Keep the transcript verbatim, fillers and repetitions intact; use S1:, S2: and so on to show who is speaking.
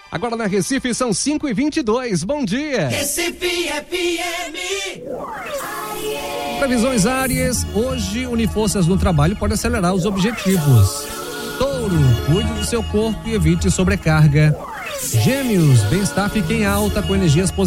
S1: Agora na Recife são cinco e vinte e dois. Bom dia.
S2: Recife F M.
S1: Previsões Áries. Hoje, unir forças no trabalho pode acelerar os objetivos. Touro, cuide do seu corpo e evite sobrecarga. Gêmeos, bem-estar fica em alta com energias positivas.